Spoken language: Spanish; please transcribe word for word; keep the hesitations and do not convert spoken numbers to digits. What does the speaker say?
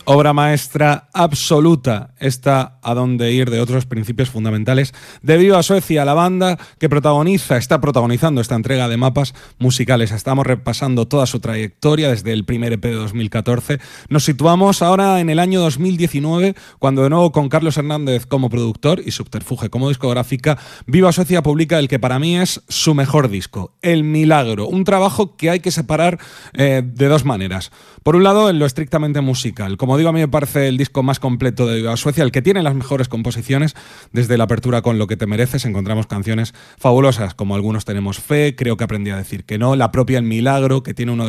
Obra maestra absoluta, esta a dónde ir de otros principios fundamentales de Viva Suecia, la banda que protagoniza, está protagonizando esta entrega de mapas musicales. Estamos repasando toda su trayectoria desde el primer E P de dos mil catorce. Nos situamos ahora en el año dos mil diecinueve, cuando de nuevo con Carlos Hernández como productor y Subterfuge como discográfica, Viva Suecia publica el que para mí es su mejor disco, El Milagro, un trabajo que hay que separar eh, de dos maneras. Por un lado, en lo estrictamente musical. Como digo, a mí me parece el disco más completo de Viva Suecia, el que tiene las mejores composiciones. Desde la apertura con Lo que te mereces encontramos canciones fabulosas, como Algunos tenemos fe, Creo que aprendí a decir que no, la propia El Milagro, que tiene uno de